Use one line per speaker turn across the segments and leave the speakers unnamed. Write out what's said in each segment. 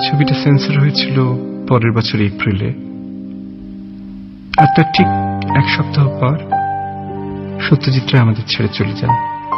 ছবিটা সেন্সর হয়েছিল পরের বছর এপ্রিলে, আর তার ঠিক এক সপ্তাহ পর সত্যজিৎ রায় আমাদের ছেড়ে চলে যান।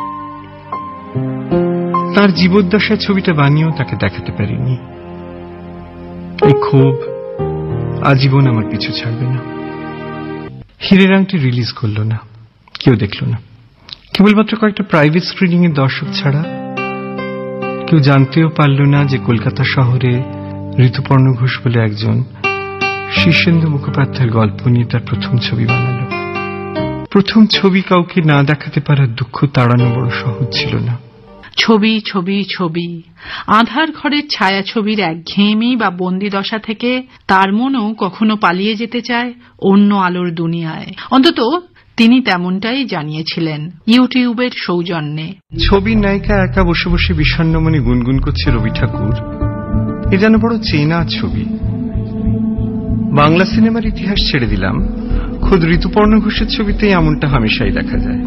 তার জীবদ্দশায় ছবিটা বানিয়েও তাকে দেখাতে পারিনি। এই ক্ষোভ আজীবন আমার পিছু ছাড়বে না। হীরের আংটি রিলিজ করলো না, কেউ দেখল না, কেবলমাত্র কয়েকটা প্রাইভেট স্ক্রিনিং এর দর্শক ছাড়া। কেউ জানতেও পারল না যে কলকাতা শহরে ঋতুপর্ণ ঘোষ বলে একজন শীর্ষেন্দু মুখোপাধ্যায়ের গল্প নিয়ে তার প্রথম ছবি বানালো। প্রথম ছবি কাউকে না দেখাতে পারার দুঃখ তাড়ানো বড় সহজ ছিল না।
ছবি ছবি ছবি, আঁধার ঘরের ছায়াছবির একঘেয়েমি বা বন্দিদশা থেকে তার মনও কখনো পালিয়ে যেতে চায় অন্য আলোর দুনিয়ায়। অন্তত তিনি তেমনটাই জানিয়েছিলেন ইউটিউবের সৌজন্যে।
ছবির নায়িকা একা বসে বসে বিষণ্ণ মনে গুনগুন করছে রবি ঠাকুর, এ যেন বড় চেনা ছবি। বাংলা সিনেমার ইতিহাস ছেড়ে দিলাম, খোদ ঋতুপর্ণ ঘোষের ছবিতেই এমনটা হামেশাই দেখা যায়।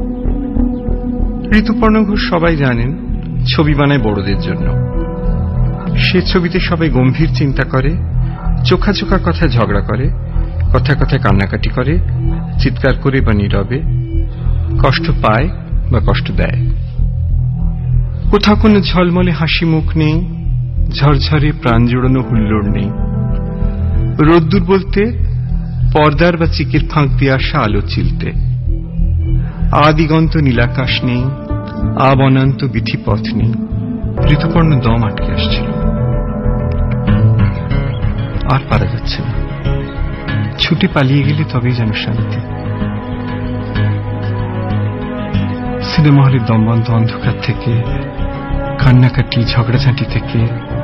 ঋতুপর্ণ ঘোষ সবাই জানেন ছবি বানায় বড়দের জন্য। সে ছবিতে সবাই গম্ভীর চিন্তা করে, চোখা চোখা কথায় ঝগড়া করে, কথায় কথায় কান্নাকাটি করে, চিৎকার করে বা নীরবে, কষ্ট পায় বা কষ্ট দেয়। কোথাও কোনো ঝলমলে হাসি মুখ নেই, ঝরঝরে প্রাণ জোড়ানো হুল্লোড় নেই। রোদ্দুর বলতে পর্দার বা চিকের ফাঁক দিয়ে আসা আলো চিলতে। আদিগন্ত নীলাকাশ নেই, আবনান্ত বিধিপথ নেই। ঋতুপর্ণ দম আটকে আসছিল, আর পারা যাচ্ছে না। ছুটে পালিয়ে গেলে তবেই যেন শান্তি। সিনেমা হলের দমবন্ধ অন্ধকার থেকে, কান্নাকাটি ঝগড়াঝাঁটি থেকে,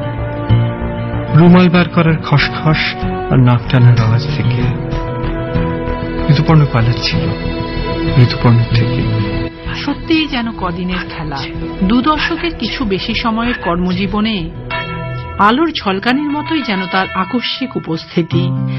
রুমাল বার করার খসখস আর নাক টানার আওয়াজ থেকে ঋতুপর্ণ পালাচ্ছিল, ঋতুপর্ণ থেকে।
সত্যিই যেন কদিনের খেলা। 2 দশকের কিছু বেশি সময়ের কর্মজীবনে আলোর ঝলকানির মতোই যেন তার আকস্মিক উপস্থিতি।